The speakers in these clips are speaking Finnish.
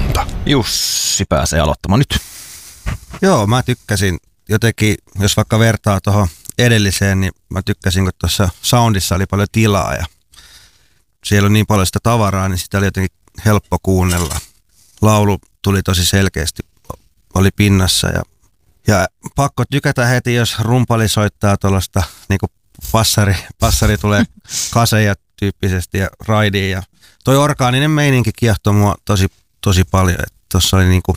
Kyselytunta. Jussi pääsee aloittamaan nyt. Joo, mä tykkäsin jotenkin, jos vaikka vertaa tuohon edelliseen, niin mä tykkäsin, kun tuossa soundissa oli paljon tilaa ja siellä on niin paljon sitä tavaraa, niin sitä oli jotenkin helppo kuunnella. Laulu tuli tosi selkeästi, oli pinnassa ja pakko tykätä heti, jos rumpali soittaa tuollaista niinku passari tulee kaseja tyyppisesti ja raidiin ja toi orgaaninen meininki kiehtoi mua tosi paljon, että tuossa oli niinku,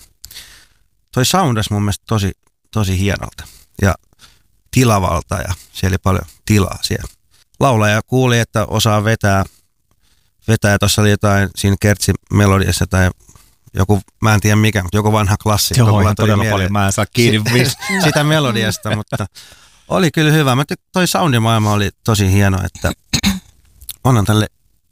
toi soundas mun mielestä tosi hienolta ja tilavalta ja siellä oli paljon tilaa siellä. Laulaja kuuli, että osaa vetää ja tuossa oli jotain siinä Kertsin melodiassa tai joku, mä en tiedä mikä, mutta joku vanha klassikko. Joo, ihan todella paljon, mä en saa kiinni sitä melodiasta, mutta oli kyllä hyvä. Toi soundimaailma oli tosi hieno, että annan tälle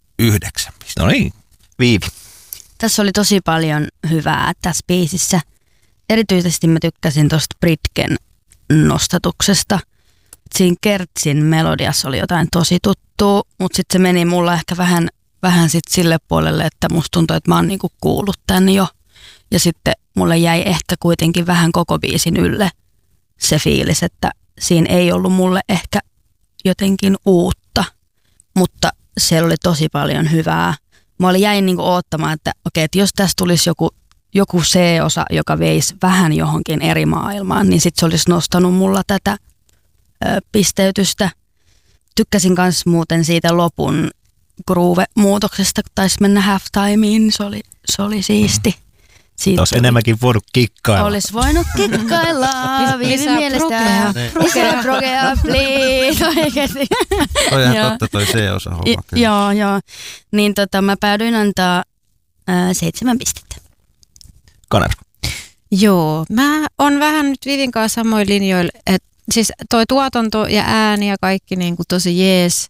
9. No niin, Viivi. Tässä oli tosi paljon hyvää tässä biisissä. Erityisesti mä tykkäsin tuosta Britken nostatuksesta. Siinä Kertsin melodiassa oli jotain tosi tuttua, mutta sitten se meni mulla ehkä vähän sit sille puolelle, että musta tuntui, että mä oon niinku kuullut tän jo. Ja sitten mulle jäi ehkä kuitenkin vähän koko biisin ylle se fiilis, että siinä ei ollut mulle ehkä jotenkin uutta, mutta siellä oli tosi paljon hyvää. Mä jäin niinku oottamaan, että okei, että jos tässä tulisi joku C-osa, joka veisi vähän johonkin eri maailmaan, niin sitten se olisi nostanut mulla tätä pisteytystä. Tykkäsin myös muuten siitä lopun groove-muutoksesta, kun taisi mennä halftimeen, se oli siisti. Olisi enemmänkin voinut kikkailla. Olisi voinut kikkailla. Viivin mielestä. Lisää progea, please. Oikeasti. Toi ihan totta toi C-osa homma. Joo. Niin mä päädyin antaa 7 pistettä. Kanerva. Joo, mä oon vähän nyt Vivin kanssa samoin linjoilla, että siis toi tuotanto ja ääni ja kaikki niin kuin tosi jees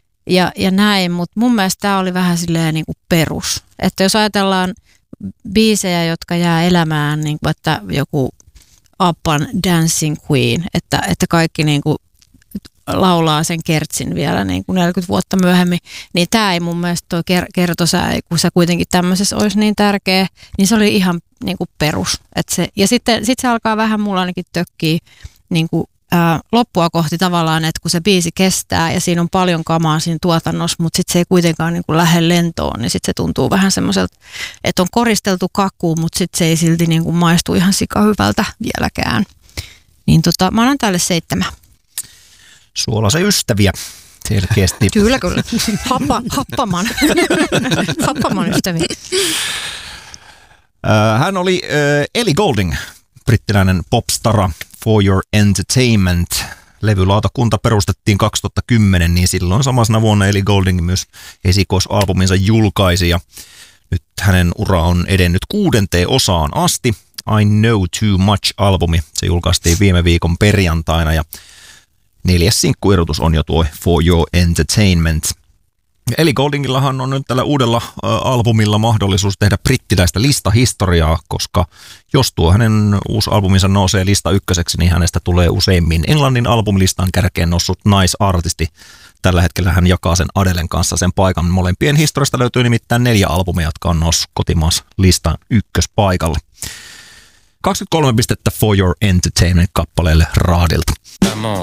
ja näin, mutta mun mielestä tää oli vähän silleen niin kuin perus. Että jos ajatellaan biisejä, jotka jää elämään, niin kuin että joku Appan Dancing Queen, että kaikki niin kuin laulaa sen Kertsin vielä niin kuin 40 vuotta myöhemmin, niin tämä ei mun mielestä toi kertosää, kun se kuitenkin tämmöisessä olisi niin tärkeä, niin se oli ihan niin kuin perus. Ja sitten se alkaa vähän mulla ainakin tökkiä niin kuin, loppua kohti tavallaan, että kun se biisi kestää ja siinä on paljon kamaa siinä tuotannossa, mutta sitten se ei kuitenkaan niin kuin lähde lentoon, niin sitten se tuntuu vähän semmoiselta, että on koristeltu kakkuun, mutta sitten se ei silti niin kuin maistu ihan sikahyvältä vieläkään. Niin mä annan tälle 7. Suolaisen ystäviä selkeästi. Kyllä. Happaman ystäviä. Hän oli Ellie Goulding, brittiläinen popstara, For Your Entertainment. Levylautakunta perustettiin 2010, niin silloin samana vuonna Ellie Goulding myös esikoisalbuminsa julkaisi. Ja nyt hänen ura on edennyt 6. osaan asti. I Know Too Much-albumi. Se julkaistiin viime viikon perjantaina ja 4. sinkkuirrotus on jo tuo For Your Entertainment. Ellie Gouldingillahan on nyt tällä uudella albumilla mahdollisuus tehdä brittiläistä listahistoriaa, koska jos tuo hänen uusi albuminsa nousee lista 1, niin hänestä tulee useimmin Englannin albumilistan kärkeen noussut naisartisti. Tällä hetkellä hän jakaa sen Adelen kanssa sen paikan. Molempien historiasta löytyy nimittäin 4 albumia, jotka on noussut kotimaassa listan 1 paikalle. 23 pistettä For Your Entertainment -kappaleelle raadilta.